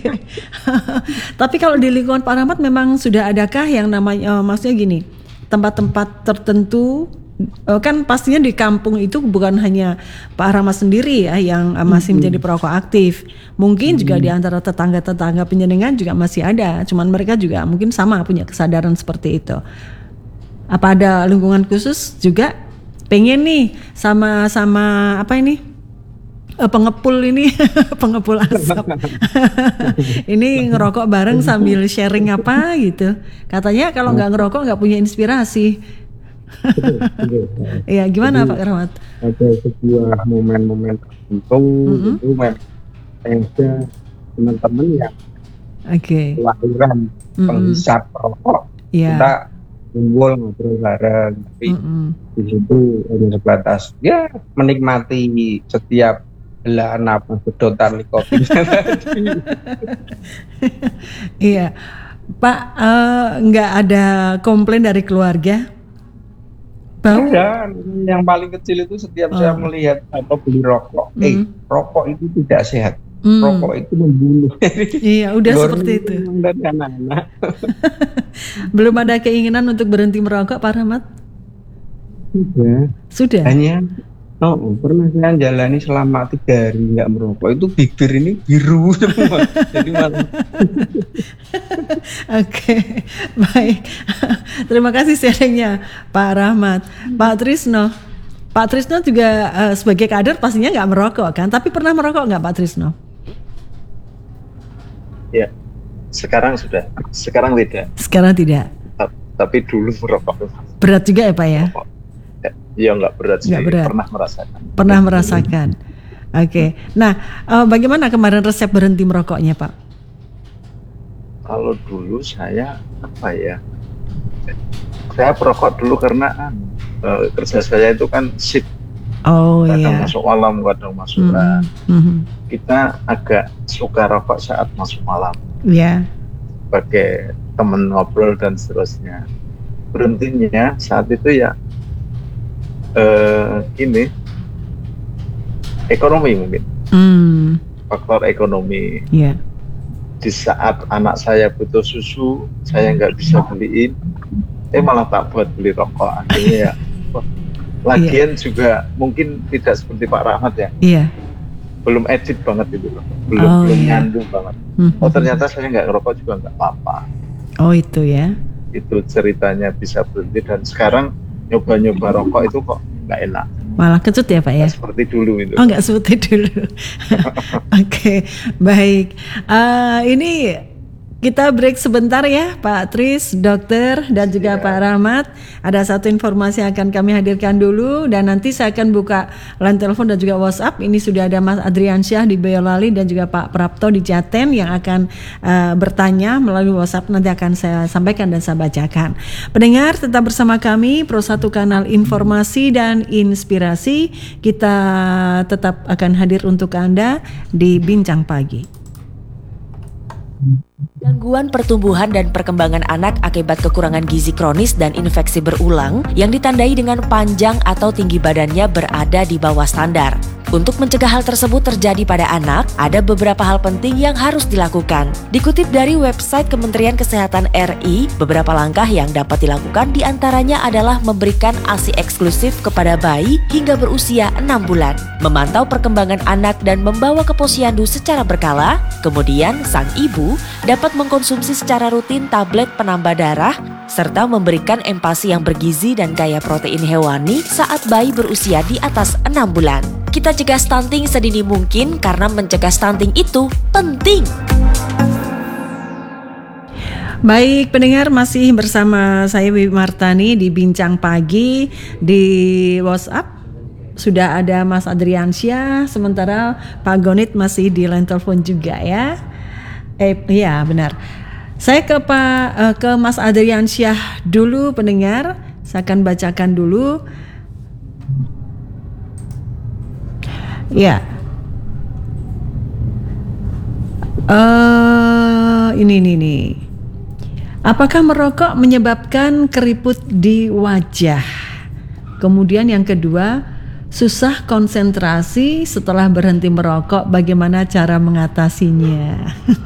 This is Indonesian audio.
Tapi kalau di lingkungan Pak Rahmat memang sudah adakah yang namanya, maksudnya gini, tempat-tempat tertentu, kan pastinya di kampung itu bukan hanya Pak Rahmat sendiri ya yang masih menjadi perokok aktif. Mungkin juga di antara tetangga-tetangga penjenengan juga masih ada, cuman mereka juga mungkin sama punya kesadaran seperti itu. Apa ada lingkungan khusus juga pengen nih sama apa ini pengepul ini pengepul asap ini ngerokok bareng sambil sharing apa gitu, katanya kalau nggak ngerokok nggak punya inspirasi. Iya, gimana Pak Rahmat? Ada sebuah momen-momen tertentu itu memang ada teman-teman yang kelahiran penghisap rokok, kita kumpul ngobrol bareng, tapi di situ ada sebatas ya menikmati setiap belaan apa sedotan nikotin. Iya Pak, nggak ada komplain dari keluarga? Bau? Ada, yang paling kecil itu setiap saya melihat atau beli rokok, rokok itu tidak sehat, rokok itu membunuh. Iya, udah seperti itu. Dan anak-anak. Belum ada keinginan untuk berhenti merokok, Pak Rahmat? Sudah. Hanya pernah saya jalani selama 3 hari nggak merokok, itu bibir ini biru semua. Jadi malah. Oke, baik. Terima kasih sharingnya Pak Rahmat. Pak Trisno juga sebagai kader pastinya nggak merokok kan? Tapi pernah merokok nggak Pak Trisno? Ya, sekarang sudah. Sekarang tidak. Sekarang tidak. Tapi dulu merokok. Berat juga ya Pak ya? Ya nggak berat sih. Pernah merasakan. Oke. Nah, bagaimana kemarin resep berhenti merokoknya Pak? Kalau dulu saya saya perokok dulu karena kerja saya itu kan shift. Kadang masuk malam, kadang masuk kita agak suka rokok saat masuk malam. Iya. Sebagai teman ngobrol dan seterusnya. Berhentinya saat itu ya ini ekonomi mungkin. Faktor ekonomi. Iya. Di saat anak saya butuh susu, saya nggak bisa beliin, malah tak buat beli rokok. Akhirnya ya, lagian juga mungkin tidak seperti Pak Rahmat ya. Iya. Belum edit banget itu loh, belum nyandung banget. Ternyata saya nggak ngerokok juga nggak apa-apa. Oh itu ya. Itu ceritanya bisa berhenti, dan sekarang nyoba-nyoba rokok itu kok nggak enak. Malah kecut ya Pak ya? Nggak seperti dulu itu. Oh nggak seperti dulu. Oke, baik. Ini kita break sebentar ya Pak Tris, dokter dan juga Pak Rahmat. Ada satu informasi yang akan kami hadirkan dulu, dan nanti saya akan buka line telepon dan juga WhatsApp. Ini sudah ada Mas Adriansyah di Boyolali dan juga Pak Prapto di Jaten yang akan bertanya melalui WhatsApp. Nanti akan saya sampaikan dan saya bacakan. Pendengar tetap bersama kami, Pro 1 Kanal Informasi dan Inspirasi. Kita tetap akan hadir untuk Anda di Bincang Pagi. Gangguan pertumbuhan dan perkembangan anak akibat kekurangan gizi kronis dan infeksi berulang yang ditandai dengan panjang atau tinggi badannya berada di bawah standar. Untuk mencegah hal tersebut terjadi pada anak, ada beberapa hal penting yang harus dilakukan. Dikutip dari website Kementerian Kesehatan RI, beberapa langkah yang dapat dilakukan diantaranya adalah memberikan ASI eksklusif kepada bayi hingga berusia 6 bulan, memantau perkembangan anak dan membawa ke posyandu secara berkala, kemudian sang ibu dapat mengkonsumsi secara rutin tablet penambah darah, serta memberikan empasi yang bergizi dan kaya protein hewani saat bayi berusia di atas 6 bulan. Kita cegah stunting sedini mungkin karena mencegah stunting itu penting. Baik pendengar, masih bersama saya Wiwi Martani di Bincang Pagi. Di WhatsApp sudah ada Mas Adriansyah, sementara Pak Gonit masih di line telepon juga ya. Iya benar. Saya ke Mas Adriansyah dulu pendengar. Saya akan bacakan dulu. Ya. Ini. Apakah merokok menyebabkan keriput di wajah? Kemudian yang kedua, susah konsentrasi setelah berhenti merokok, bagaimana cara mengatasinya?